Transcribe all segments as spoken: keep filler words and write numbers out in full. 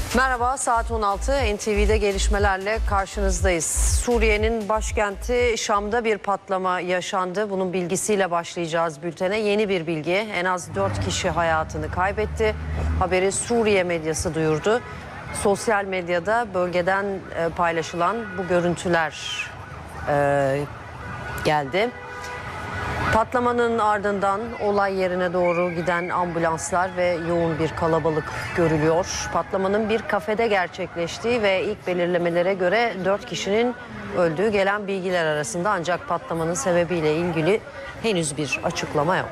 Merhaba, saat on altı N T V'de gelişmelerle karşınızdayız. Suriye'nin başkenti Şam'da bir patlama yaşandı. Bunun bilgisiyle başlayacağız bültene. Yeni bir bilgi, en az dört kişi hayatını kaybetti. Haberi Suriye medyası duyurdu. Sosyal medyada bölgeden paylaşılan bu görüntüler e, geldi. Patlamanın ardından olay yerine doğru giden ambulanslar ve yoğun bir kalabalık görülüyor. Patlamanın bir kafede gerçekleştiği ve ilk belirlemelere göre dört kişinin öldüğü gelen bilgiler arasında, ancak patlamanın sebebiyle ilgili henüz bir açıklama yok.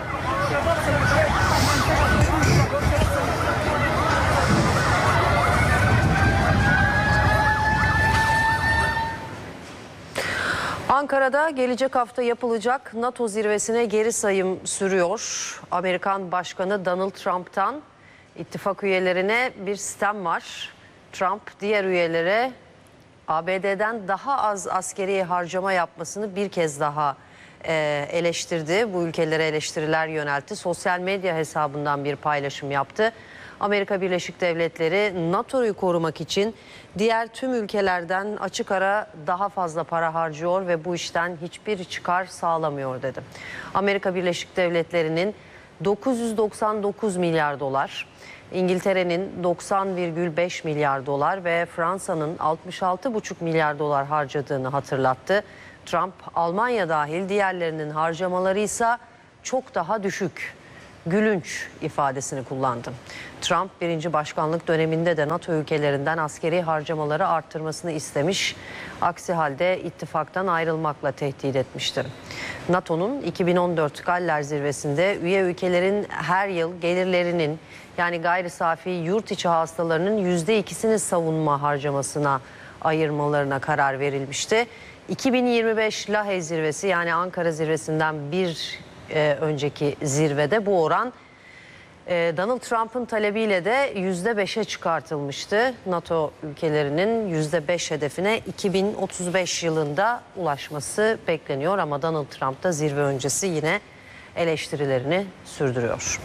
Ankara'da gelecek hafta yapılacak NATO zirvesine geri sayım sürüyor. Amerikan Başkanı Donald Trump'tan ittifak üyelerine bir sitem var. Trump diğer üyelere A B D'den daha az askeri harcama yapmasını bir kez daha e, eleştirdi. Bu ülkelere eleştiriler yöneltti. Sosyal medya hesabından bir paylaşım yaptı. Amerika Birleşik Devletleri NATO'yu korumak için diğer tüm ülkelerden açık ara daha fazla para harcıyor ve bu işten hiçbir çıkar sağlamıyor dedi. Amerika Birleşik Devletleri'nin dokuz yüz doksan dokuz milyar dolar, İngiltere'nin doksan virgül beş milyar dolar ve Fransa'nın altmış altı buçuk milyar dolar harcadığını hatırlattı. Trump, Almanya dahil diğerlerinin harcamaları ise çok daha düşük, gülünç ifadesini kullandı. Trump birinci başkanlık döneminde de NATO ülkelerinden askeri harcamaları arttırmasını istemiş. Aksi halde ittifaktan ayrılmakla tehdit etmişti. NATO'nun iki bin on dört Galler Zirvesi'nde üye ülkelerin her yıl gelirlerinin, yani gayri safi yurt içi hasılalarının yüzde ikisini savunma harcamasına ayırmalarına karar verilmişti. iki bin yirmi beş Lahey Zirvesi, yani Ankara Zirvesi'nden bir e, önceki zirvede bu oran e, Donald Trump'ın talebiyle de yüzde beşe çıkartılmıştı. NATO ülkelerinin yüzde beş hedefine iki bin otuz beş yılında ulaşması bekleniyor ama Donald Trump da zirve öncesi yine eleştirilerini sürdürüyor.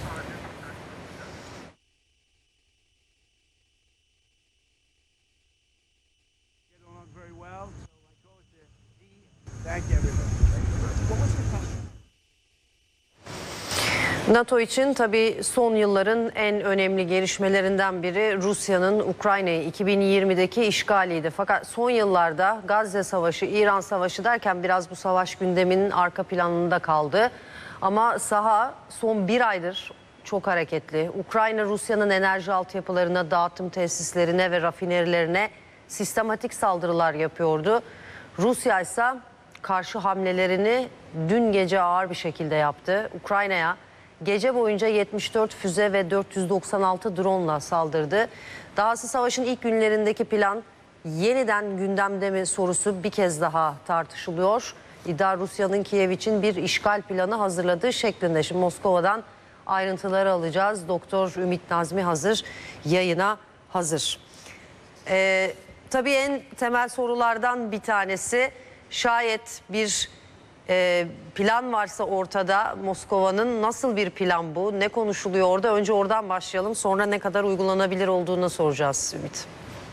NATO için tabii son yılların en önemli gelişmelerinden biri Rusya'nın Ukrayna'yı iki bin yirmideki işgaliydi. Fakat son yıllarda Gazze Savaşı, İran Savaşı derken biraz bu savaş gündeminin arka planında kaldı. Ama saha son bir aydır çok hareketli. Ukrayna, Rusya'nın enerji altyapılarına, dağıtım tesislerine ve rafinerilerine sistematik saldırılar yapıyordu. Rusya ise karşı hamlelerini dün gece ağır bir şekilde yaptı. Ukrayna'ya gece boyunca yetmiş dört füze ve dört yüz doksan altı drone'la saldırdı. Dahası savaşın ilk günlerindeki plan yeniden gündemde mi sorusu bir kez daha tartışılıyor. İddia Rusya'nın Kiev için bir işgal planı hazırladığı şeklinde. Şimdi Moskova'dan ayrıntıları alacağız. Doktor Ümit Nazmi hazır, yayına hazır. Ee, tabii en temel sorulardan bir tanesi, şayet bir e, plan varsa ortada, Moskova'nın nasıl bir plan bu? Ne konuşuluyor orada? Önce oradan başlayalım, sonra ne kadar uygulanabilir olduğunu soracağız Ümit.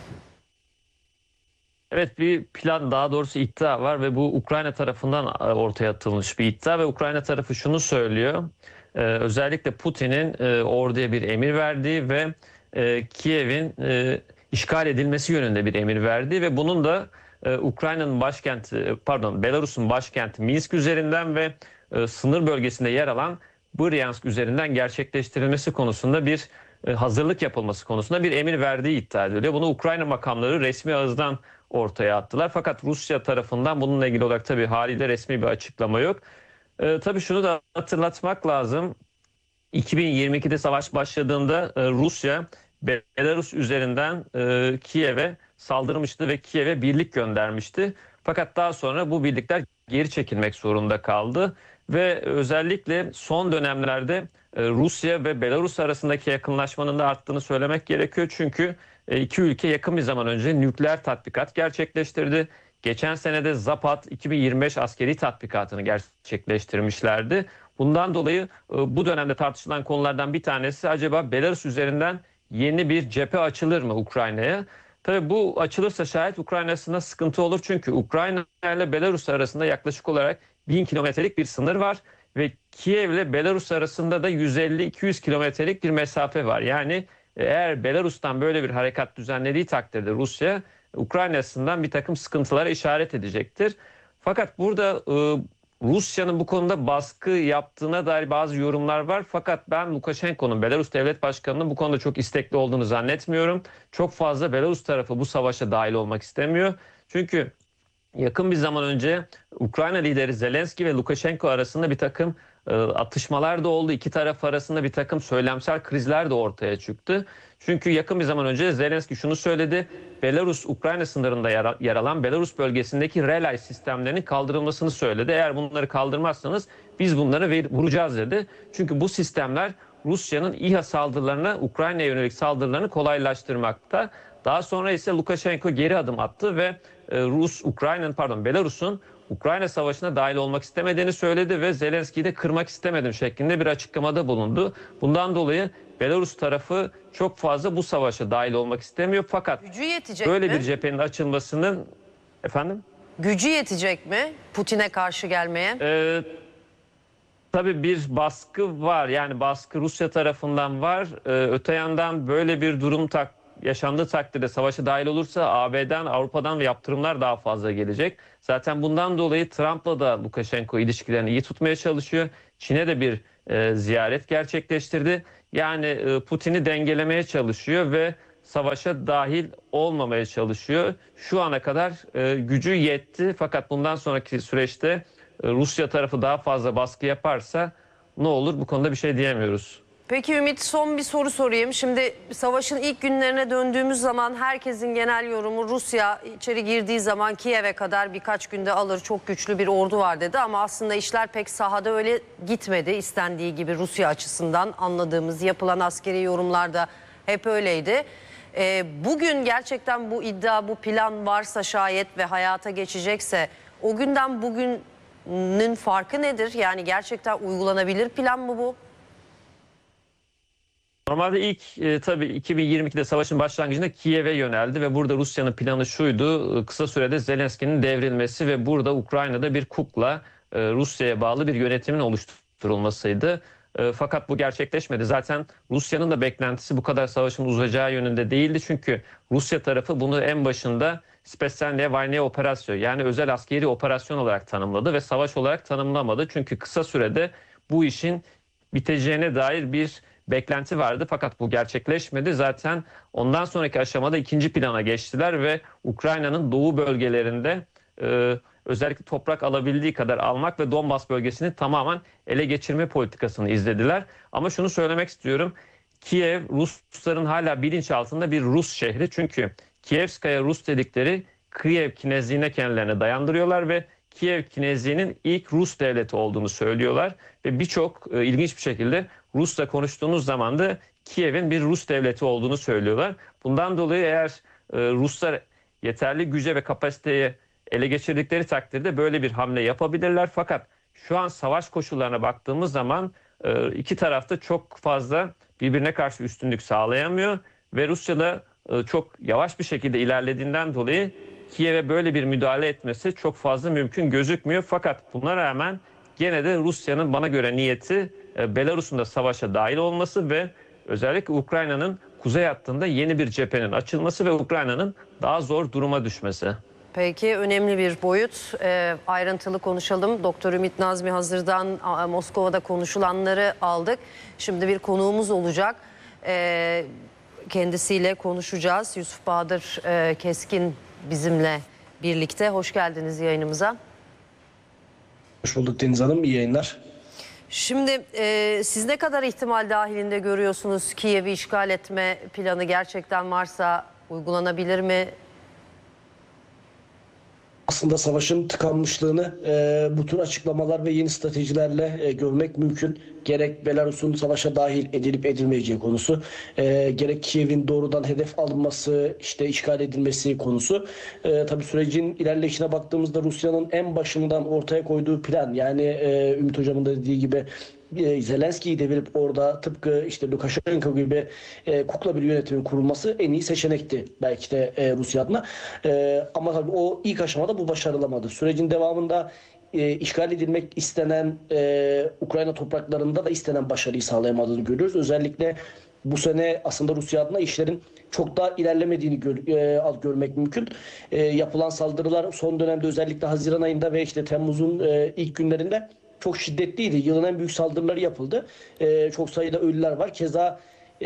Evet, bir plan, daha doğrusu iddia var ve bu Ukrayna tarafından ortaya atılmış bir iddia ve Ukrayna tarafı şunu söylüyor. Ee, özellikle Putin'in e, orduya bir emir verdiği ve e, Kiev'in e, işgal edilmesi yönünde bir emir verdiği ve bunun da e, Ukrayna'nın başkenti, pardon Belarus'un başkenti Minsk üzerinden ve e, sınır bölgesinde yer alan Bryansk üzerinden gerçekleştirilmesi konusunda bir e, hazırlık yapılması konusunda bir emir verdiği iddia ediliyor. Bunu Ukrayna makamları resmi ağızdan ortaya attılar. Fakat Rusya tarafından bununla ilgili olarak tabii haliyle resmi bir açıklama yok. E, tabii şunu da hatırlatmak lazım. iki bin yirmi ikide savaş başladığında e, Rusya Belarus üzerinden e, Kiev'e saldırmıştı ve Kiev'e birlik göndermişti. Fakat daha sonra bu birlikler geri çekilmek zorunda kaldı ve özellikle son dönemlerde e, Rusya ve Belarus arasındaki yakınlaşmanın da arttığını söylemek gerekiyor. Çünkü e, iki ülke yakın bir zaman önce nükleer tatbikat gerçekleştirdi. Geçen senede Zapad iki bin yirmi beş askeri tatbikatını gerçekleştirmişlerdi. Bundan dolayı bu dönemde tartışılan konulardan bir tanesi, acaba Belarus üzerinden yeni bir cephe açılır mı Ukrayna'ya? Tabii bu açılırsa şayet Ukrayna'sında sıkıntı olur. Çünkü Ukrayna ile Belarus arasında yaklaşık olarak bin kilometrelik bir sınır var. Ve Kiev ile Belarus arasında da yüz elli iki yüz kilometrelik bir mesafe var. Yani eğer Belarus'tan böyle bir harekat düzenlediği takdirde Rusya, Ukrayna'sından bir takım sıkıntılara işaret edecektir. Fakat burada e, Rusya'nın bu konuda baskı yaptığına dair bazı yorumlar var. Fakat ben Lukashenko'nun, Belarus Devlet Başkanı'nın bu konuda çok istekli olduğunu zannetmiyorum. Çok fazla Belarus tarafı bu savaşa dahil olmak istemiyor. Çünkü yakın bir zaman önce Ukrayna lideri Zelenski ve Lukashenko arasında bir takım e, atışmalar da oldu. İki taraf arasında bir takım söylemsel krizler de ortaya çıktı. Çünkü yakın bir zaman önce Zelenski şunu söyledi. Belarus-Ukrayna sınırında yer, yer alan Belarus bölgesindeki relay sistemlerinin kaldırılmasını söyledi. Eğer bunları kaldırmazsanız biz bunları ver, vuracağız dedi. Çünkü bu sistemler Rusya'nın İHA saldırılarına, Ukrayna'ya yönelik saldırılarını kolaylaştırmakta. Daha sonra ise Lukashenko geri adım attı ve Rus, Ukrayna'nın pardon Belarus'un Ukrayna Savaşı'na dahil olmak istemediğini söyledi ve Zelenski'yi de kırmak istemedim şeklinde bir açıklamada bulundu. Bundan dolayı Belarus tarafı çok fazla bu savaşa dahil olmak istemiyor. Fakat Gücü yetecek böyle mi? bir cephenin açılmasının efendim Gücü yetecek mi Putin'e karşı gelmeye? Ee, tabii bir baskı var. Yani baskı Rusya tarafından var. Ee, öte yandan böyle bir durum tak yaşandığı takdirde savaşa dahil olursa A B D'den, Avrupa'dan yaptırımlar daha fazla gelecek. Zaten bundan dolayı Trump'la da Lukashenko ilişkilerini iyi tutmaya çalışıyor. Çin'e de bir e, ziyaret gerçekleştirdi. Yani e, Putin'i dengelemeye çalışıyor ve savaşa dahil olmamaya çalışıyor. Şu ana kadar e, gücü yetti fakat bundan sonraki süreçte e, Rusya tarafı daha fazla baskı yaparsa ne olur bu konuda bir şey diyemiyoruz. Peki Ümit, son bir soru sorayım. Şimdi savaşın ilk günlerine döndüğümüz zaman herkesin genel yorumu Rusya içeri girdiği zaman Kiev'e kadar birkaç günde alır, çok güçlü bir ordu var dedi. Ama aslında işler pek sahada öyle gitmedi istendiği gibi. Rusya açısından anladığımız yapılan askeri yorumlar da hep öyleydi. Ee, bugün gerçekten bu iddia, bu plan varsa şayet ve hayata geçecekse o günden bugünün farkı nedir? Yani gerçekten uygulanabilir plan mı bu? Normalde ilk e, tabii iki bin yirmi ikide savaşın başlangıcında Kiev'e yöneldi ve burada Rusya'nın planı şuydu. E, kısa sürede Zelenski'nin devrilmesi ve burada Ukrayna'da bir kukla e, Rusya'ya bağlı bir yönetimin oluşturulmasıydı. E, fakat bu gerçekleşmedi. Zaten Rusya'nın da beklentisi bu kadar savaşın uzayacağı yönünde değildi. Çünkü Rusya tarafı bunu en başında Spetsnaya Vayneya operasyon yani özel askeri operasyon olarak tanımladı ve savaş olarak tanımlamadı. Çünkü kısa sürede bu işin biteceğine dair bir beklenti vardı fakat bu gerçekleşmedi. Zaten ondan sonraki aşamada ikinci plana geçtiler ve Ukrayna'nın doğu bölgelerinde e, özellikle toprak alabildiği kadar almak ve Donbas bölgesini tamamen ele geçirme politikasını izlediler. Ama şunu söylemek istiyorum. Kiev Rusların hala bilinçaltında bir Rus şehri. Çünkü Kievskaya Rus dedikleri Kiev Knezliğine kendilerine dayandırıyorlar ve Kiev Knezliğinin ilk Rus devleti olduğunu söylüyorlar. Ve birçok e, ilginç bir şekilde Rus'la konuştuğunuz zaman da Kiev'in bir Rus devleti olduğunu söylüyorlar. Bundan dolayı eğer e, Ruslar yeterli güce ve kapasiteye ele geçirdikleri takdirde böyle bir hamle yapabilirler. Fakat şu an savaş koşullarına baktığımız zaman e, iki tarafta çok fazla birbirine karşı üstünlük sağlayamıyor. Ve Rusya'da e, çok yavaş bir şekilde ilerlediğinden dolayı Kiev'e böyle bir müdahale etmesi çok fazla mümkün gözükmüyor. Fakat buna rağmen gene de Rusya'nın bana göre niyeti Belarus'un da savaşa dahil olması ve özellikle Ukrayna'nın kuzey hattında yeni bir cephenin açılması ve Ukrayna'nın daha zor duruma düşmesi. Peki, önemli bir boyut. E, ayrıntılı konuşalım. Doktor Ümit Nazmi Hazır'dan Moskova'da konuşulanları aldık. Şimdi bir konuğumuz olacak. E, kendisiyle konuşacağız. Yusuf Bahadır e, Keskin bizimle birlikte. Hoş geldiniz yayınımıza. Hoş bulduk Deniz Hanım. İyi yayınlar. Şimdi e, siz ne kadar ihtimal dahilinde görüyorsunuz Kiev'i işgal etme planı gerçekten varsa uygulanabilir mi? Aslında savaşın tıkanmışlığını e, bu tür açıklamalar ve yeni stratejilerle e, görmek mümkün. Gerek Belarus'un savaşa dahil edilip edilmeyeceği konusu, e, gerek Kiev'in doğrudan hedef alınması, işte işgal edilmesi konusu. E, tabii sürecin ilerleyişine baktığımızda Rusya'nın en başından ortaya koyduğu plan, yani e, Ümit Hocam'ın da dediği gibi e, Zelenski'yi devirip orada tıpkı işte Lukashenko gibi e, kukla bir yönetimin kurulması en iyi seçenekti belki de e, Rusya adına. E, ama tabii o ilk aşamada bu başarılamadı. Sürecin devamında e, işgal edilmek istenen e, Ukrayna topraklarında da istenen başarıyı sağlayamadığını görüyoruz. Özellikle bu sene aslında Rusya adına işlerin çok daha ilerlemediğini gör, e, görmek mümkün. E, yapılan saldırılar son dönemde özellikle Haziran ayında ve işte Temmuz'un e, ilk günlerinde çok şiddetliydi. Yılın en büyük saldırıları yapıldı. E, çok sayıda ölüler var. Keza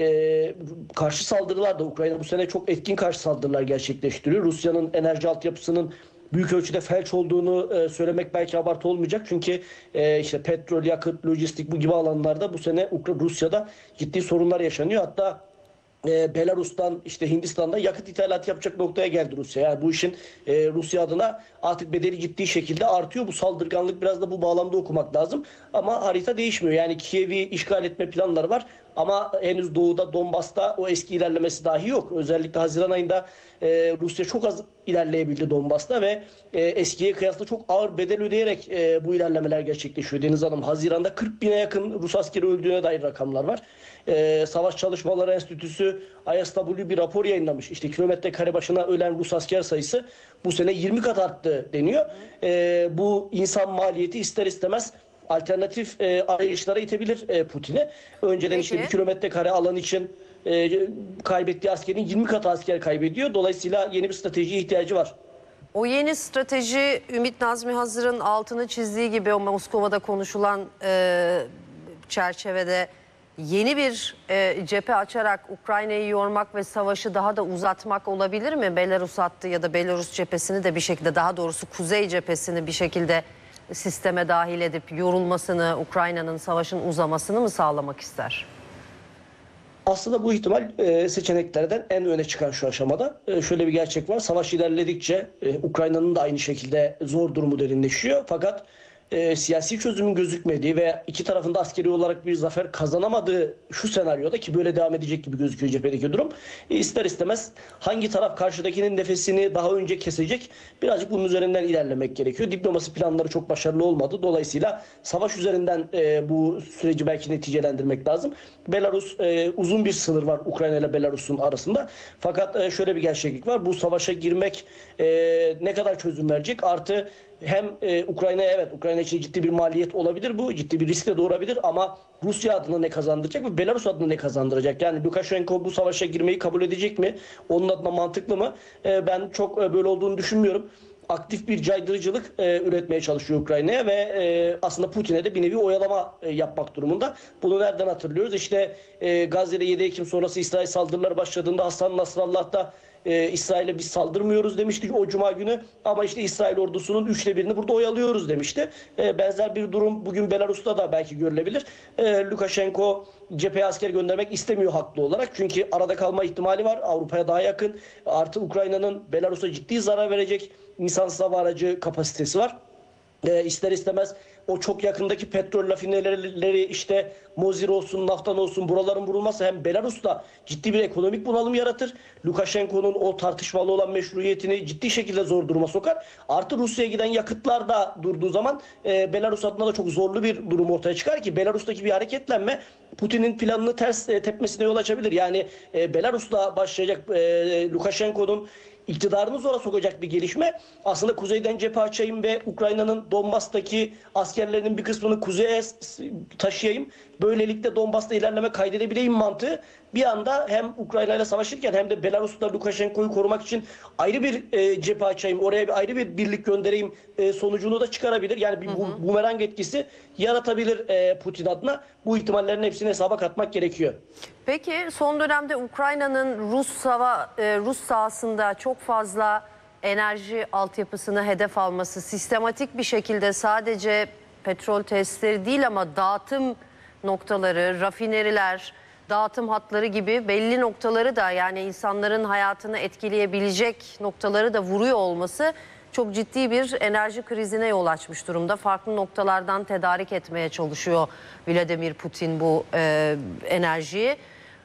e, karşı saldırılar da Ukrayna bu sene çok etkin karşı saldırılar gerçekleştiriyor. Rusya'nın enerji altyapısının büyük ölçüde felç olduğunu e, söylemek belki abartı olmayacak. Çünkü e, işte petrol, yakıt, lojistik bu gibi alanlarda bu sene Ukra- Rusya'da ciddi sorunlar yaşanıyor. Hatta e, Belarus'tan işte Hindistan'dan yakıt ithalatı yapacak noktaya geldi Rusya. Yani bu işin e, Rusya adına artık bedeli ciddi şekilde artıyor. Bu saldırganlık biraz da bu bağlamda okumak lazım. Ama harita değişmiyor. Yani Kiev'i işgal etme planları var. Ama henüz doğuda Donbas'ta o eski ilerlemesi dahi yok. Özellikle Haziran ayında e, Rusya çok az ilerleyebildi Donbas'ta ve e, eskiye kıyasla çok ağır bedel ödeyerek e, bu ilerlemeler gerçekleşiyor. Deniz Hanım, Haziran'da kırk bine yakın Rus askeri öldüğüne dair rakamlar var. E, Savaş Çalışmaları Enstitüsü I S W bir rapor yayınlamış. İşte kilometre kare başına ölen Rus asker sayısı bu sene yirmi kat arttı deniyor. E, bu insan maliyeti ister istemez alternatif e, arayışlara itebilir e, Putin'i. Önceden işte Peki. bir kilometre kare alan için e, kaybettiği askerin yirmi katı asker kaybediyor. Dolayısıyla yeni bir stratejiye ihtiyacı var. O yeni strateji Ümit Nazmi Hazır'ın altını çizdiği gibi o Moskova'da konuşulan e, çerçevede yeni bir e, cephe açarak Ukrayna'yı yormak ve savaşı daha da uzatmak olabilir mi? Belarus hattı ya da Belarus cephesini de bir şekilde, daha doğrusu Kuzey cephesini bir şekilde sisteme dahil edip yorulmasını, Ukrayna'nın savaşın uzamasını mı sağlamak ister? Aslında bu ihtimal e, seçeneklerden en öne çıkan şu aşamada. E, şöyle bir gerçek var. Savaş ilerledikçe e, Ukrayna'nın da aynı şekilde zor durumu derinleşiyor. Fakat e, siyasi çözümün gözükmediği ve iki tarafında askeri olarak bir zafer kazanamadığı şu senaryoda, ki böyle devam edecek gibi gözüküyor cephedeki durum, e, ister istemez hangi taraf karşıdakinin nefesini daha önce kesecek, birazcık bunun üzerinden ilerlemek gerekiyor. Diplomasi planları çok başarılı olmadı. Dolayısıyla savaş üzerinden e, bu süreci belki neticelendirmek lazım. Belarus e, uzun bir sınır var Ukrayna ile Belarus'un arasında. Fakat e, şöyle bir gerçeklik var. Bu savaşa girmek e, ne kadar çözüm verecek? Artı hem e, Ukrayna'ya, evet, Ukrayna için ciddi bir maliyet olabilir bu. Ciddi bir risk de doğurabilir ama Rusya adına ne kazandıracak ve Belarus adına ne kazandıracak? Yani Lukashenko bu savaşa girmeyi kabul edecek mi? Onun adına mantıklı mı? E, ben çok e, böyle olduğunu düşünmüyorum. Aktif bir caydırıcılık e, üretmeye çalışıyor Ukrayna'ya ve e, aslında Putin'e de bir nevi oyalama e, yapmak durumunda. Bunu nereden hatırlıyoruz? İşte e, Gazze'de yedi Ekim sonrası İsrail saldırıları başladığında Hasan Nasrallah da e, İsrail'e biz saldırmıyoruz demiştik o cuma günü, ama işte İsrail ordusunun üçte birini burada oyalıyoruz demişti. E, benzer bir durum bugün Belarus'ta da belki görülebilir. E, Lukashenko cepheye asker göndermek istemiyor haklı olarak. Çünkü arada kalma ihtimali var. Avrupa'ya daha yakın. Artı Ukrayna'nın Belarus'a ciddi zarar verecek insansız hava aracı kapasitesi var. E, ister istemez o çok yakındaki petrol rafineleri, işte Mozir olsun, Naftan olsun, buraların vurulması hem Belarus'ta ciddi bir ekonomik bunalım yaratır. Lukashenko'nun o tartışmalı olan meşruiyetini ciddi şekilde zor duruma sokar. Artı Rusya'ya giden yakıtlar da durduğu zaman e, Belarus adına da çok zorlu bir durum ortaya çıkar ki Belarus'taki bir hareketlenme Putin'in planını ters e, tepmesine yol açabilir. Yani e, Belarus'ta başlayacak e, Lukashenko'nun iktidarını zora sokacak bir gelişme aslında kuzeyden cephe açayım ve Ukrayna'nın Donbas'taki askerlerinin bir kısmını kuzeye taşıyayım. Böylelikle Donbas'ta ilerleme kaydedebileyim mantığı bir anda hem Ukrayna ile savaşırken hem de Belarus'ta Lukashenko'yu korumak için ayrı bir e, cephe açayım, oraya bir ayrı bir birlik göndereyim e, sonucunu da çıkarabilir. Yani bir bu, bumerang etkisi yaratabilir e, Putin adına. Bu ihtimallerin hepsini hesaba katmak gerekiyor. Peki son dönemde Ukrayna'nın Rus sava, e, Rus sahasında çok fazla enerji altyapısını hedef alması, sistematik bir şekilde sadece petrol tesisleri değil ama dağıtım noktaları, rafineriler, dağıtım hatları gibi belli noktaları da, yani insanların hayatını etkileyebilecek noktaları da vuruyor olması çok ciddi bir enerji krizine yol açmış durumda. Farklı noktalardan tedarik etmeye çalışıyor Vladimir Putin bu e, enerjiyi.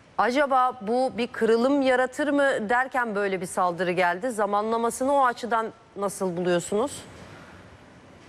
Acaba bu bir kırılım yaratır mı derken böyle bir saldırı geldi. Zamanlamasını o açıdan nasıl buluyorsunuz?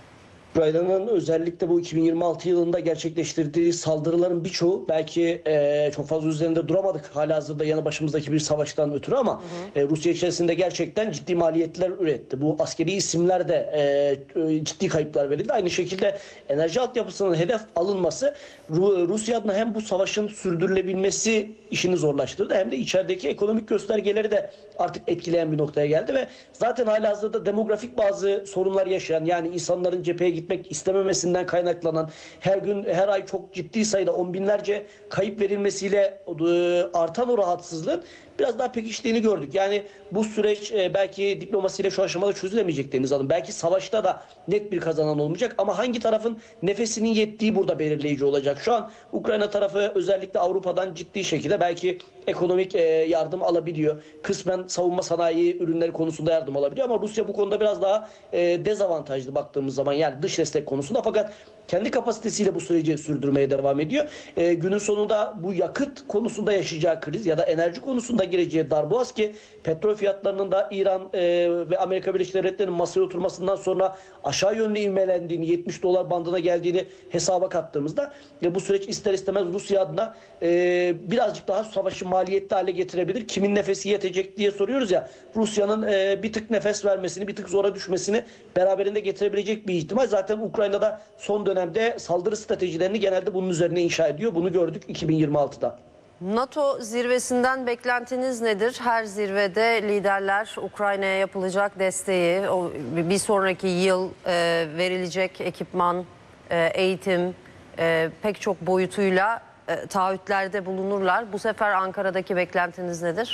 Ukrayna'nın özellikle bu iki bin yirmi altı yılında gerçekleştirdiği saldırıların birçoğu belki e, çok fazla üzerinde duramadık halihazırda yanı başımızdaki bir savaştan ötürü ama hı hı. E, Rusya içerisinde gerçekten ciddi maliyetler üretti. Bu askeri isimler de e, ciddi kayıplar verildi. Aynı şekilde enerji altyapısının hedef alınması Ru Rusya adına hem bu savaşın sürdürülebilmesi işini zorlaştırdı hem de içerideki ekonomik göstergeleri de artık etkileyen bir noktaya geldi ve zaten halihazırda demografik bazı sorunlar yaşayan, yani insanların cepheye gitmek istememesinden kaynaklanan, her gün her ay çok ciddi sayıda on binlerce kayıp verilmesiyle artan o rahatsızlığın biraz daha pekiştiğini gördük. Yani bu süreç belki diplomasiyle şu aşamada çözülemeyecek Deniz Hanım. Belki savaşta da net bir kazanan olmayacak ama hangi tarafın nefesinin yettiği burada belirleyici olacak. Şu an Ukrayna tarafı özellikle Avrupa'dan ciddi şekilde belki ekonomik yardım alabiliyor. Kısmen savunma sanayi ürünleri konusunda yardım alabiliyor ama Rusya bu konuda biraz daha dezavantajlı baktığımız zaman, yani dış destek konusunda, fakat kendi kapasitesiyle bu süreci sürdürmeye devam ediyor. E, günün sonunda bu yakıt konusunda yaşayacağı kriz ya da enerji konusunda gireceği darboğaz, ki petrol fiyatlarının da İran e, ve Amerika Birleşik Devletleri'nin masaya oturmasından sonra aşağı yönlü ivmelendiğini, yetmiş dolar bandına geldiğini hesaba kattığımızda e, bu süreç ister istemez Rusya adına e, birazcık daha savaşı maliyetli hale getirebilir. Kimin nefesi yetecek diye soruyoruz ya. Rusya'nın e, bir tık nefes vermesini, bir tık zora düşmesini beraberinde getirebilecek bir ihtimal. Zaten Ukrayna'da son dönemde saldırı stratejilerini genelde bunun üzerine inşa ediyor. Bunu gördük iki bin yirmi altıda. NATO zirvesinden beklentiniz nedir? Her zirvede liderler Ukrayna'ya yapılacak desteği, o bir sonraki yıl e, verilecek ekipman, e, eğitim, e, pek çok boyutuyla e, taahhütlerde bulunurlar. Bu sefer Ankara'daki beklentiniz nedir?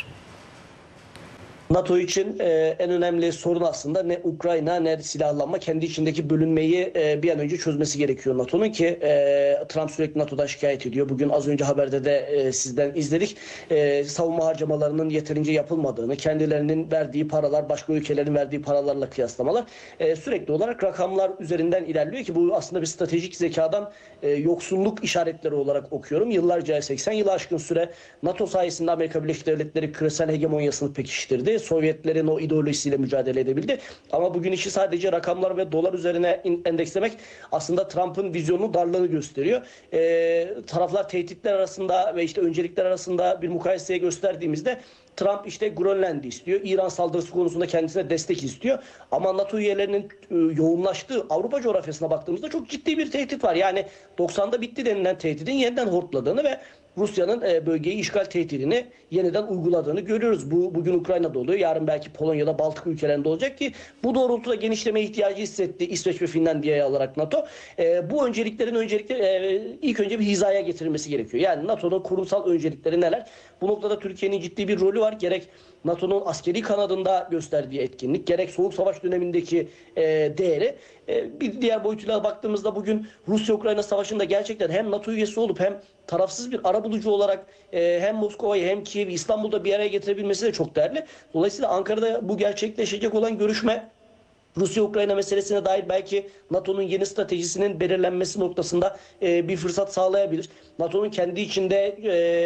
NATO için e, en önemli sorun aslında ne Ukrayna ne silahlanma, kendi içindeki bölünmeyi e, bir an önce çözmesi gerekiyor NATO'nun, ki e, Trump sürekli NATO'dan şikayet ediyor. Bugün az önce haberde de e, sizden izledik. E, savunma harcamalarının yeterince yapılmadığını, kendilerinin verdiği paralar başka ülkelerin verdiği paralarla kıyaslamalar, e, sürekli olarak rakamlar üzerinden ilerliyor ki bu aslında bir stratejik zekadan e, yoksunluk işaretleri olarak okuyorum. Yıllarca, seksen yılı aşkın süre NATO sayesinde Amerika Birleşik Devletleri küresel hegemonyasını pekiştirdi. Sovyetlerin o ideolojisiyle mücadele edebildi. Ama bugün işi sadece rakamlar ve dolar üzerine endekslemek aslında Trump'ın vizyonunun darlığını gösteriyor. Ee, taraflar tehditler arasında ve işte öncelikler arasında bir mukayeseye gösterdiğimizde Trump işte Grönland'i istiyor. İran saldırısı konusunda kendisine destek istiyor. Ama NATO üyelerinin yoğunlaştığı Avrupa coğrafyasına baktığımızda çok ciddi bir tehdit var. Yani doksanda bitti denilen tehdidin yeniden hortladığını ve Rusya'nın bölgeyi işgal tehdidini yeniden uyguladığını görüyoruz. Bu bugün Ukrayna'da oluyor. Yarın belki Polonya'da, Baltık ülkelerinde olacak ki bu doğrultuda genişlemeye ihtiyacı hissetti İsveç ve Finlandiya'ya alarak NATO. E, bu önceliklerin öncelikle e, ilk önce bir hizaya getirilmesi gerekiyor. Yani NATO'nun kurumsal öncelikleri neler? Bu noktada Türkiye'nin ciddi bir rolü var. Gerek NATO'nun askeri kanadında gösterdiği etkinlik, gerek Soğuk Savaş dönemindeki e, değeri. E, bir diğer boyutuyla baktığımızda bugün Rusya-Ukrayna savaşında gerçekten hem NATO üyesi olup hem tarafsız bir arabulucu olarak e, hem Moskova'yı hem Kiev'i, İstanbul'da bir araya getirebilmesi de çok değerli. Dolayısıyla Ankara'da bu gerçekleşecek olan görüşme Rusya-Ukrayna meselesine dair belki NATO'nun yeni stratejisinin belirlenmesi noktasında e, bir fırsat sağlayabilir. NATO'nun kendi içinde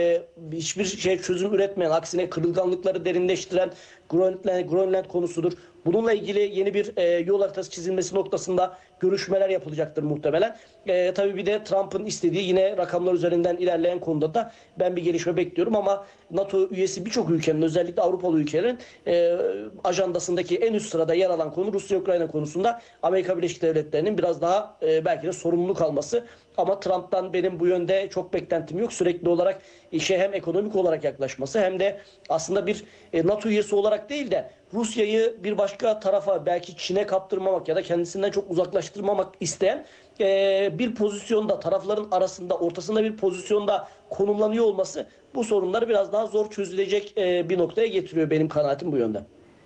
e, hiçbir şey çözüm üretmeyen, aksine kırılganlıkları derinleştiren Grönland, Grönland konusudur. Bununla ilgili yeni bir e, yol haritası çizilmesi noktasında görüşmeler yapılacaktır muhtemelen. E, tabii bir de Trump'ın istediği yine rakamlar üzerinden ilerleyen konuda da ben bir gelişme bekliyorum ama NATO üyesi birçok ülkenin, özellikle Avrupalı ülkelerin e, ajandasındaki en üst sırada yer alan konu Rusya-Ukrayna konusunda Amerika Birleşik Devletleri'nin biraz daha e, belki de sorumluluk alması. Ama Trump'tan benim bu yönde çok beklentim yok. Sürekli olarak işe hem ekonomik olarak yaklaşması hem de aslında bir e, NATO üyesi olarak değil de Rusya'yı bir başka tarafa, belki Çin'e kaptırmamak ya da kendisinden çok uzaklaştırmamak isteyen e, bir pozisyonda, tarafların arasında, ortasında bir pozisyonda konumlanıyor olması bu sorunları biraz daha zor çözülecek e, bir noktaya getiriyor. Benim kanaatim bu yönde.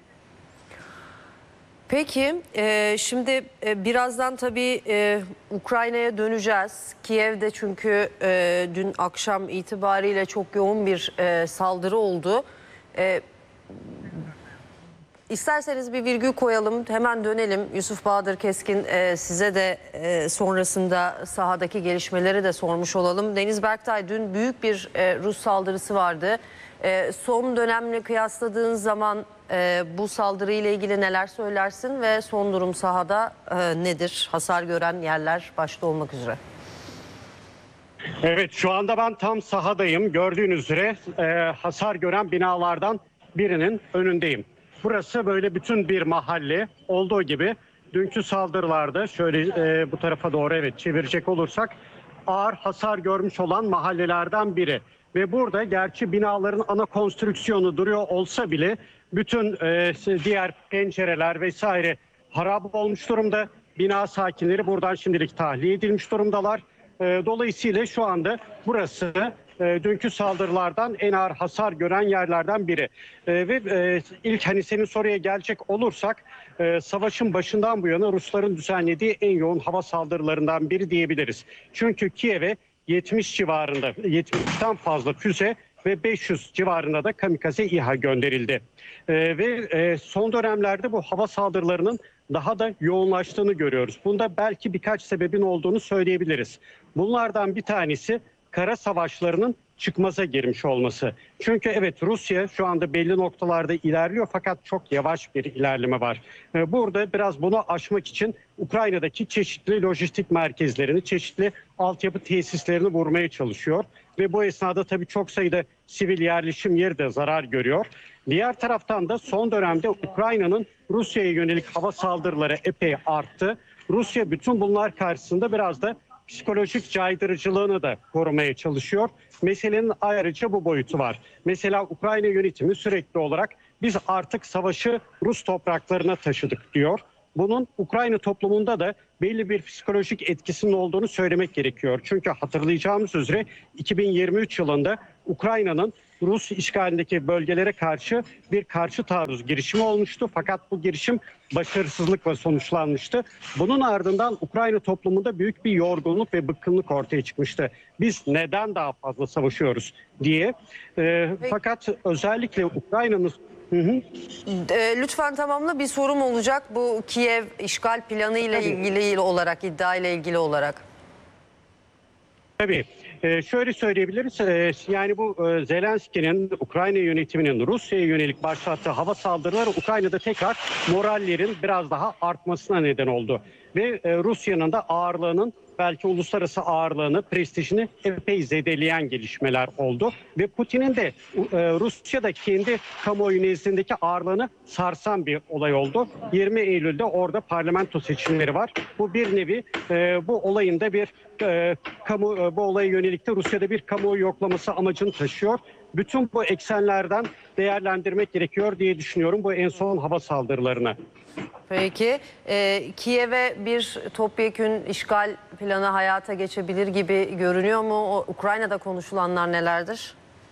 Peki, e, şimdi e, birazdan tabii e, Ukrayna'ya döneceğiz. Kiev'de çünkü e, dün akşam itibariyle çok yoğun bir e, saldırı oldu. E, isterseniz bir virgül koyalım, hemen dönelim. Yusuf Bahadır Keskin, e, size de e, sonrasında sahadaki gelişmeleri de sormuş olalım. Deniz Berktay, dün büyük bir e, Rus saldırısı vardı. E, son dönemle kıyasladığın zaman e, bu saldırıyla ilgili neler söylersin ve son durum sahada e, nedir? Hasar gören yerler başta olmak üzere. Evet, şu anda ben tam sahadayım. Gördüğünüz üzere e, hasar gören binalardan birinin önündeyim. Burası böyle bütün bir mahalle olduğu gibi dünkü saldırılarda şöyle e, bu tarafa doğru evet çevirecek olursak ağır hasar görmüş olan mahallelerden biri. Ve burada gerçi binaların ana konstrüksiyonu duruyor olsa bile bütün e, diğer pencereler vesaire harap olmuş durumda. Bina sakinleri buradan şimdilik tahliye edilmiş durumdalar. Dolayısıyla şu anda burası e, dünkü saldırılardan en ağır hasar gören yerlerden biri. E, ve e, ilk hani senin soruya gelecek olursak e, savaşın başından bu yana Rusların düzenlediği en yoğun hava saldırılarından biri diyebiliriz. Çünkü Kiev'e yetmiş civarında yetmişten fazla füze ve beş yüz civarında da kamikaze İHA gönderildi. E, ve e, son dönemlerde bu hava saldırılarının daha da yoğunlaştığını görüyoruz. Bunda belki birkaç sebebin olduğunu söyleyebiliriz. Bunlardan bir tanesi kara savaşlarının çıkmaza girmiş olması. Çünkü evet Rusya şu anda belli noktalarda ilerliyor fakat çok yavaş bir ilerleme var. Burada biraz bunu aşmak için Ukrayna'daki çeşitli lojistik merkezlerini, çeşitli altyapı tesislerini vurmaya çalışıyor. Ve bu esnada tabii çok sayıda sivil yerleşim yeri de zarar görüyor. Diğer taraftan da son dönemde Ukrayna'nın Rusya'ya yönelik hava saldırıları epey arttı. Rusya bütün bunlar karşısında biraz da psikolojik caydırıcılığını da korumaya çalışıyor. Meselenin ayrıca bu boyutu var. Mesela Ukrayna yönetimi sürekli olarak biz artık savaşı Rus topraklarına taşıdık diyor. Bunun Ukrayna toplumunda da belli bir psikolojik etkisinin olduğunu söylemek gerekiyor. Çünkü hatırlayacağımız üzere iki bin yirmi üç yılında Ukrayna'nın Rus işgalindeki bölgelere karşı bir karşı taarruz girişimi olmuştu. Fakat bu girişim başarısızlıkla sonuçlanmıştı. Bunun ardından Ukrayna toplumunda büyük bir yorgunluk ve bıkkınlık ortaya çıkmıştı. Biz neden daha fazla savaşıyoruz diye. Ee, fakat özellikle Ukrayna'nın... Hı hı. E, lütfen tamamla, bir sorum olacak bu Kiev işgal planı ile ilgili olarak, iddia ile ilgili olarak. Tabii. Ee, şöyle söyleyebiliriz. Ee, yani bu e, Zelenski'nin, Ukrayna yönetiminin Rusya'ya yönelik başlattığı hava saldırıları Ukrayna'da tekrar morallerin biraz daha artmasına neden oldu. Ve e, Rusya'nın da ağırlığının, belki uluslararası ağırlığını, prestijini epey zedeleyen gelişmeler oldu. Ve Putin'in de e, Rusya'da kendi kamuoyu nezdindeki ağırlığını sarsan bir olay oldu. yirmi Eylül'de orada parlamento seçimleri var. Bu bir nevi e, bu olayın da bir e, kamu e, bu olaya yönelik de Rusya'da bir kamuoyu yoklaması amacını taşıyor. Bütün bu eksenlerden değerlendirmek gerekiyor diye düşünüyorum bu en son hava saldırılarını. Peki, e, Kiev'e bir topyekün işgal planı hayata geçebilir gibi görünüyor mu? O, Ukrayna'da konuşulanlar nelerdir?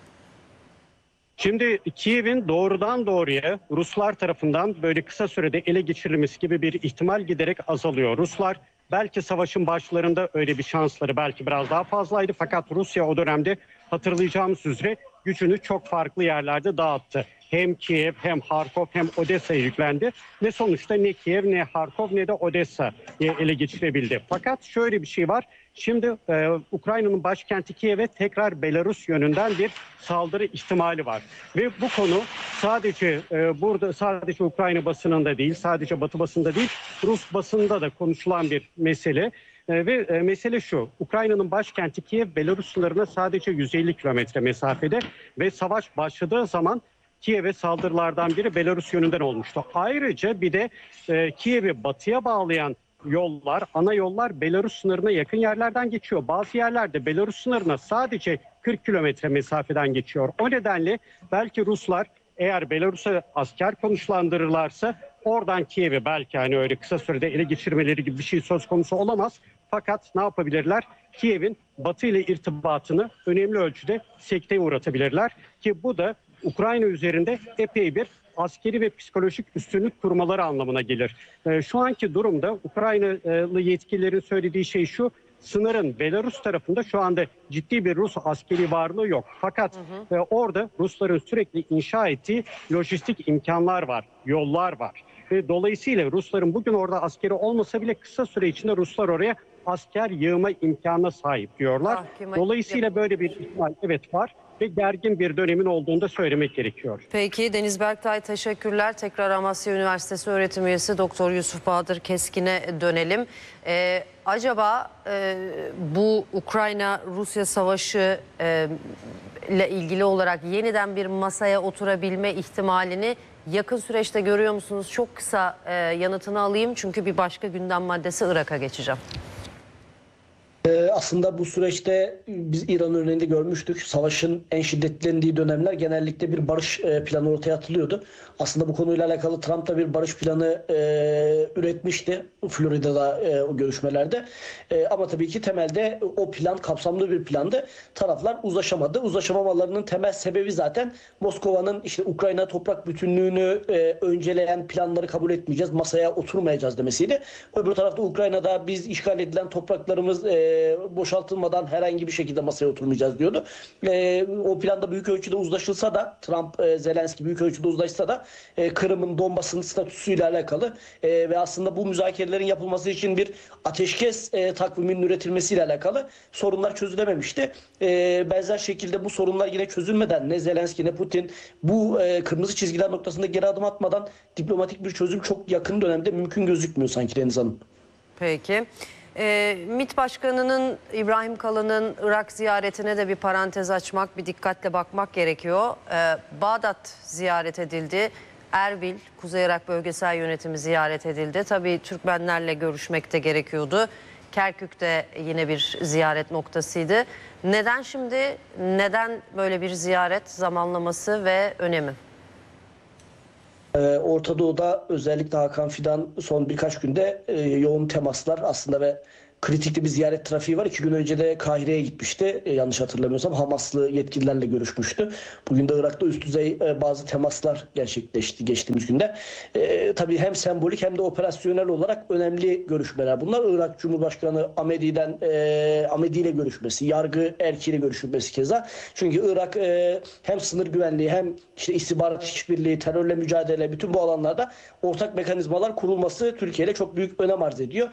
Şimdi Kiev'in doğrudan doğruya Ruslar tarafından böyle kısa sürede ele geçirilmesi gibi bir ihtimal giderek azalıyor. Ruslar belki savaşın başlarında öyle bir şansları belki biraz daha fazlaydı. Fakat Rusya o dönemde hatırlayacağımız üzere gücünü çok farklı yerlerde dağıttı. Hem Kiev hem Harkov hem Odessa'ya yüklendi ve sonuçta ne Kiev ne Harkov ne de Odessa'yı ele geçirebildi. Fakat şöyle bir şey var. Şimdi e, Ukrayna'nın başkenti Kiev'e tekrar Belarus yönünden bir saldırı ihtimali var. Ve bu konu sadece e, burada sadece Ukrayna basınında değil, sadece Batı basında değil, Rus basında da konuşulan bir mesele. E, ve e, mesele şu: Ukrayna'nın başkenti Kiev, Belarus sınırına sadece yüz elli kilometre mesafede ve savaş başladığı zaman Kiev'e saldırılardan biri Belarus yönünden olmuştu. Ayrıca bir de e, Kiev'i batıya bağlayan yollar, ana yollar Belarus sınırına yakın yerlerden geçiyor. Bazı yerlerde Belarus sınırına sadece kırk kilometre mesafeden geçiyor. O nedenle belki Ruslar eğer Belarus'a asker konuşlandırırlarsa oradan Kiev'i belki hani öyle kısa sürede ele geçirmeleri gibi bir şey söz konusu olamaz. Fakat ne yapabilirler? Kiev'in Batı ile irtibatını önemli ölçüde sekteye uğratabilirler ki bu da Ukrayna üzerinde epey bir askeri ve psikolojik üstünlük kurmaları anlamına gelir. E, şu anki durumda Ukraynalı yetkililerin söylediği şey şu: sınırın Belarus tarafında şu anda ciddi bir Rus askeri varlığı yok. Fakat hı hı. E, orada Rusların sürekli inşa ettiği lojistik imkanlar var, yollar var. Ve dolayısıyla Rusların bugün orada askeri olmasa bile kısa süre içinde Ruslar oraya asker yığma imkanına sahip diyorlar. Ah, dolayısıyla böyle bir ihtimal evet var. ve gergin bir dönemin olduğunu da söylemek gerekiyor. Peki Deniz Berktay teşekkürler. Tekrar Amasya Üniversitesi öğretim üyesi Doktor Yusuf Bahadır Keskin'e dönelim. Ee, acaba e, bu Ukrayna-Rusya savaşı e, ile ilgili olarak yeniden bir masaya oturabilme ihtimalini yakın süreçte görüyor musunuz? Çok kısa e, yanıtını alayım çünkü bir başka gündem maddesi Irak'a geçeceğim. Aslında bu süreçte biz İran örneğinde görmüştük. Savaşın en şiddetlendiği dönemler genellikle bir barış planı ortaya atılıyordu. Aslında bu konuyla alakalı Trump da bir barış planı e, üretmişti Florida'da e, o görüşmelerde. E, ama tabii ki temelde o plan kapsamlı bir plandı. Taraflar uzlaşamadı. Uzlaşamamalarının temel sebebi zaten Moskova'nın işte Ukrayna toprak bütünlüğünü e, önceleyen planları kabul etmeyeceğiz, masaya oturmayacağız demesiydi. Öbür tarafta Ukrayna'da biz işgal edilen topraklarımız e, boşaltılmadan herhangi bir şekilde masaya oturmayacağız diyordu. E, o planda büyük ölçüde uzlaşılsa da Trump, e, Zelenski büyük ölçüde uzlaşsa da e, Kırım'ın, Donbas'ın statüsüyle alakalı e, ve aslında bu müzakerelerin yapılması için bir ateşkes e, takviminin üretilmesiyle alakalı sorunlar çözülememişti. E, benzer şekilde bu sorunlar yine çözülmeden ne Zelenski ne Putin bu e, kırmızı çizgiler noktasında geri adım atmadan diplomatik bir çözüm çok yakın dönemde mümkün gözükmüyor sanki Deniz Hanım. Peki. E, MİT Başkanı'nın İbrahim Kalın'ın Irak ziyaretine de bir parantez açmak, bir dikkatle bakmak gerekiyor. E, Bağdat ziyaret edildi. Erbil, Kuzey Irak Bölgesel Yönetimi ziyaret edildi. Tabii Türkmenlerle görüşmek de gerekiyordu. Kerkük de yine bir ziyaret noktasıydı. Neden şimdi, neden böyle bir ziyaret zamanlaması ve önemi? Orta Doğu'da özellikle Hakan Fidan son birkaç günde e, yoğun temaslar aslında ve kritikli bir ziyaret trafiği var. İki gün önce de Kahire'ye gitmişti. E, yanlış hatırlamıyorsam Hamaslı yetkililerle görüşmüştü. Bugün de Irak'ta üst düzey e, bazı temaslar gerçekleşti geçtiğimiz günde. E, tabii hem sembolik hem de operasyonel olarak önemli görüşmeler bunlar. Irak Cumhurbaşkanı Ahmedi'den e, Ahmedi ile görüşmesi, yargı erkiyle görüşmesi keza. Çünkü Irak e, hem sınır güvenliği hem işte istihbarat işbirliği, terörle mücadele bütün bu alanlarda ortak mekanizmalar kurulması Türkiye ile çok büyük önem arz ediyor.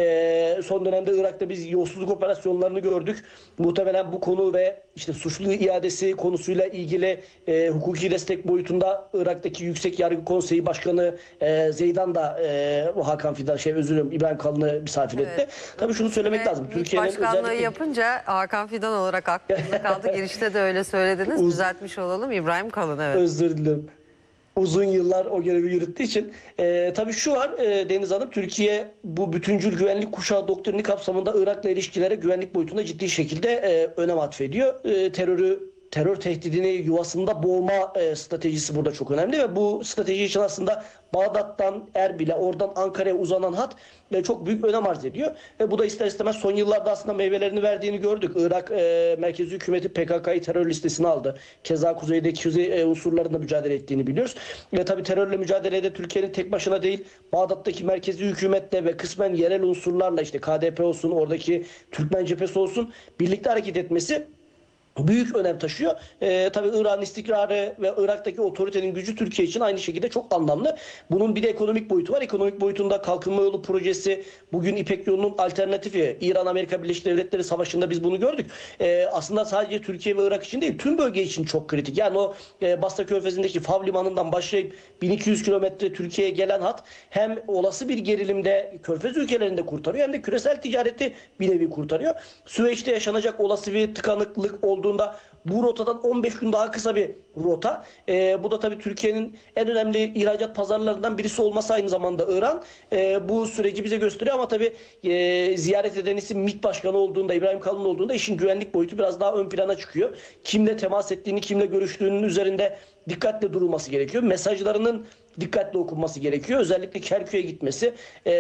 E, son dönem Irak'ta biz yolsuzluk operasyonlarını gördük. Muhtemelen bu konu ve işte suçlu iadesi konusuyla ilgili e, hukuki destek boyutunda Irak'taki Yüksek Yargı Konseyi Başkanı e, Zeydan da e, Hakan Fidan şey özür dilerim İbrahim Kalın'ı misafir etti. Evet. Tabii şunu söylemek Ve lazım. MİT Türkiye'nin Başkanlığı özellikle... yapınca Hakan Fidan olarak aklımda kaldı. Girişte de öyle söylediniz. Uz... Düzeltmiş olalım. İbrahim Kalın, evet. Özür dilerim. Uzun yıllar o görevi yürüttüğü için. E, tabii şu var e, Deniz Hanım, Türkiye bu bütüncül güvenlik kuşağı doktrini kapsamında Irak'la ilişkilere güvenlik boyutunda ciddi şekilde e, önem atfediyor. E, terörü terör tehdidini yuvasında boğma e, stratejisi burada çok önemli ve bu strateji için aslında Bağdat'tan Erbil'e, oradan Ankara'ya uzanan hat e, çok büyük önem arz ediyor. E, bu da ister istemez son yıllarda aslında meyvelerini verdiğini gördük. Irak e, merkezi hükümeti P K K'yı terör listesine aldı. Keza kuzeydeki kuzey e, unsurlarında mücadele ettiğini biliyoruz. Ve tabii terörle mücadelede Türkiye'nin tek başına değil, Bağdat'taki merkezi hükümetle ve kısmen yerel unsurlarla işte K D P olsun, oradaki Türkmen cephesi olsun birlikte hareket etmesi büyük önem taşıyor. Ee, tabii İran'ın istikrarı ve Irak'taki otoritenin gücü Türkiye için aynı şekilde çok anlamlı. Bunun bir de ekonomik boyutu var. Ekonomik boyutunda Kalkınma Yolu projesi, bugün İpek Yolu'nun alternatifi. İran-Amerika Birleşik Devletleri Savaşı'nda biz bunu gördük. Ee, aslında sadece Türkiye ve Irak için değil, tüm bölge için çok kritik. Yani o e, Basra Körfezi'ndeki Fav Limanı'ndan başlayıp bin iki yüz kilometre Türkiye'ye gelen hat hem olası bir gerilimde Körfez ülkelerinde kurtarıyor hem de küresel ticareti bir nevi kurtarıyor. Süveyş'te yaşanacak olası bir tıkanıklık olduğu bu rotadan on beş gün daha kısa bir rota. Ee, bu da tabii Türkiye'nin en önemli ihracat pazarlarından birisi olması aynı zamanda İran. Ee, bu süreci bize gösteriyor ama tabii e, ziyaret eden isim MİT Başkanı olduğunda, İbrahim Kalın olduğunda işin güvenlik boyutu biraz daha ön plana çıkıyor. Kimle temas ettiğini, kimle görüştüğünün üzerinde dikkatle durulması gerekiyor. Mesajlarının dikkatli okunması gerekiyor. Özellikle Kerkük'e gitmesi,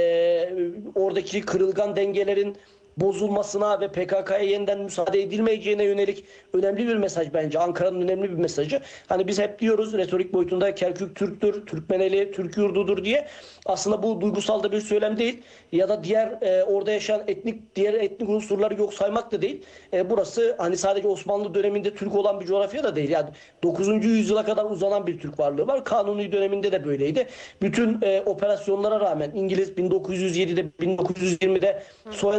e, oradaki kırılgan dengelerin bozulmasına ve P K K'ya yeniden müsaade edilmeyeceğine yönelik önemli bir mesaj bence. Ankara'nın önemli bir mesajı. Hani biz hep diyoruz retorik boyutunda Kerkük Türk'tür, Türkmeneli Türk yurdudur diye. Aslında bu duygusal da bir söylem değil. Ya da diğer e, orada yaşayan etnik diğer etnik unsurları yok saymak da değil. E, burası hani sadece Osmanlı döneminde Türk olan bir coğrafya da değil. Yani dokuzuncu yüzyıla kadar uzanan bir Türk varlığı var. Kanuni döneminde de böyleydi. Bütün e, operasyonlara rağmen İngiliz bin dokuz yüz yedide bin dokuz yüz yirmide Soğan raporunda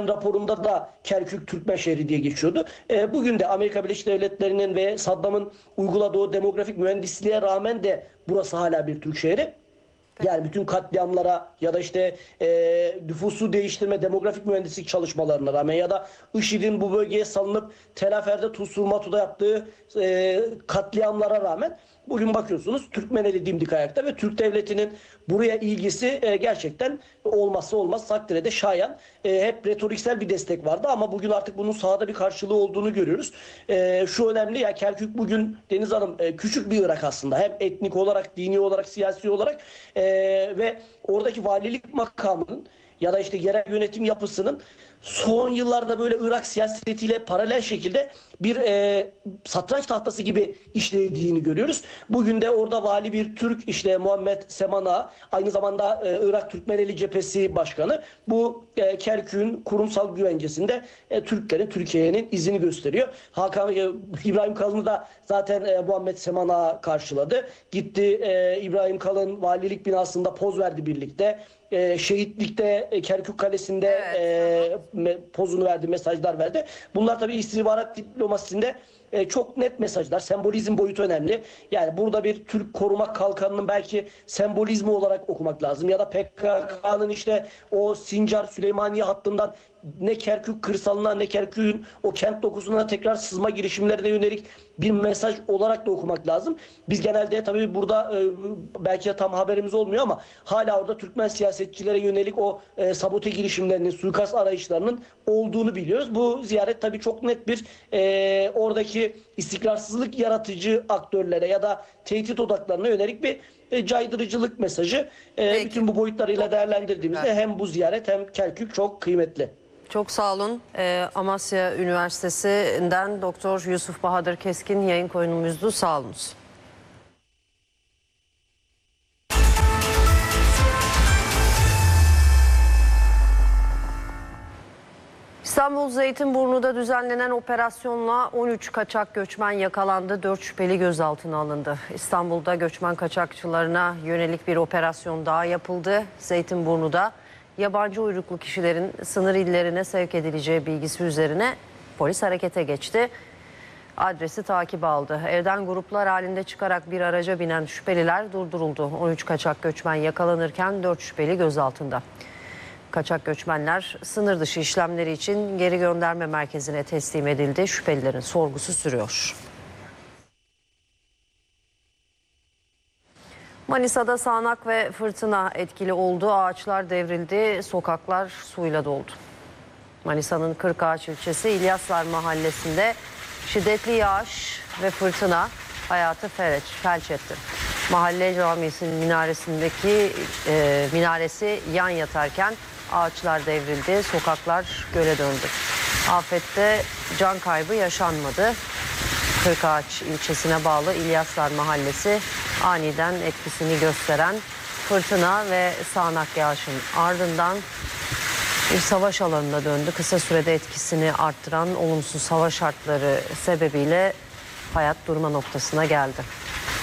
zamanda da Kerkük Türkmen şehri diye geçiyordu. E, bugün de Amerika Birleşik Devletleri'nin ve Saddam'ın uyguladığı demografik mühendisliğe rağmen de burası hala bir Türk şehri. Yani bütün katliamlara ya da işte e, nüfusu değiştirme, demografik mühendislik çalışmalarına rağmen ya da IŞİD'in bu bölgeye salınıp Tel Afer'de Tusurmatu'da yaptığı e, katliamlara rağmen bugün bakıyorsunuz Türkmeneli dimdik ayakta ve Türk devletinin buraya ilgisi e, gerçekten olmazsa olmaz, takdire de şayan. E, hep retoriksel bir destek vardı ama bugün artık bunun sahada bir karşılığı olduğunu görüyoruz. E, şu önemli ya, Kerkük bugün Deniz Hanım e, küçük bir Irak aslında. Hem etnik olarak, dini olarak, siyasi olarak e, ve oradaki valilik makamının ya da işte yerel yönetim yapısının son yıllarda böyle Irak siyasetiyle paralel şekilde bir e, satranç tahtası gibi işlediğini görüyoruz. Bugün de orada vali bir Türk, işte Muhammed Seman, aynı zamanda e, Irak Türkmeneli Cephesi Başkanı. Bu e, Kerkük'ün kurumsal güvencesinde e, Türklerin, Türkiye'nin izini gösteriyor. Hakan e, İbrahim Kalın'ı da zaten e, Muhammed Seman karşıladı. Gitti e, İbrahim Kalın valilik binasında poz verdi birlikte. E, şehitlikte e, Kerkük Kalesi'nde evet. e, me, pozunu verdi, mesajlar verdi. Bunlar tabii istihbarat diplomasisinde e, çok net mesajlar. Sembolizm boyutu önemli. Yani burada bir Türk koruma kalkanının belki sembolizmi olarak okumak lazım. Ya da P K K'nın işte o Sincar Süleymaniye hattından ne Kerkük kırsalına ne Kerkük'ün o kent dokusuna tekrar sızma girişimlerine yönelik bir mesaj olarak da okumak lazım. Biz genelde tabii burada e, belki de tam haberimiz olmuyor ama hala orada Türkmen siyasetçilere yönelik o e, sabote girişimlerinin, suikast arayışlarının olduğunu biliyoruz. Bu ziyaret tabii çok net bir e, oradaki istikrarsızlık yaratıcı aktörlere ya da tehdit odaklarına yönelik bir e, caydırıcılık mesajı. E, bütün bu boyutlarıyla değerlendirdiğimizde evet. hem bu ziyaret hem Kerkük çok kıymetli. Çok sağ olun. Ee, Amasya Üniversitesi'nden Doktor Yusuf Bahadır Keskin yayın konuğumuzdu. Sağ olunuz. İstanbul Zeytinburnu'da düzenlenen operasyonla on üç kaçak göçmen yakalandı. dört şüpheli gözaltına alındı. İstanbul'da göçmen kaçakçılarına yönelik bir operasyon daha yapıldı. Zeytinburnu'da yabancı uyruklu kişilerin sınır illerine sevk edileceği bilgisi üzerine polis harekete geçti. Adresi takip aldı. Evden gruplar halinde çıkarak bir araca binen şüpheliler durduruldu. on üç kaçak göçmen yakalanırken dört şüpheli gözaltında. Kaçak göçmenler sınır dışı işlemleri için geri gönderme merkezine teslim edildi. Şüphelilerin sorgusu sürüyor. Manisa'da sağanak ve fırtına etkili oldu. Ağaçlar devrildi, sokaklar suyla doldu. Manisa'nın Kırkağaç ilçesi İlyaslar mahallesinde şiddetli yağış ve fırtına hayatı felç, felç etti. Mahalle camisinin minaresindeki e, minaresi yan yatarken ağaçlar devrildi, sokaklar göle döndü. Afette can kaybı yaşanmadı. Kırkağaç ilçesine bağlı İlyaslar mahallesi aniden etkisini gösteren fırtına ve sağanak yağışın ardından bir savaş alanına döndü. Kısa sürede etkisini arttıran olumsuz hava şartları sebebiyle hayat durma noktasına geldi.